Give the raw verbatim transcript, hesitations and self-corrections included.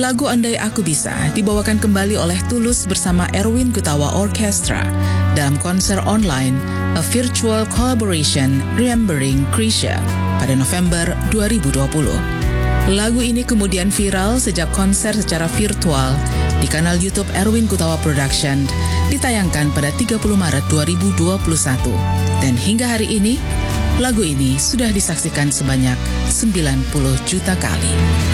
Lagu Andai Aku Bisa dibawakan kembali oleh Tulus bersama Erwin Gutawa Orchestra dalam konser online A Virtual Collaboration Remembering Krisha pada November dua ribu dua puluh. Lagu ini kemudian viral sejak konser secara virtual di kanal YouTube Erwin Gutawa Production ditayangkan pada tiga puluh Maret dua ribu dua puluh satu. Dan hingga hari ini, lagu ini sudah disaksikan sebanyak sembilan puluh juta kali.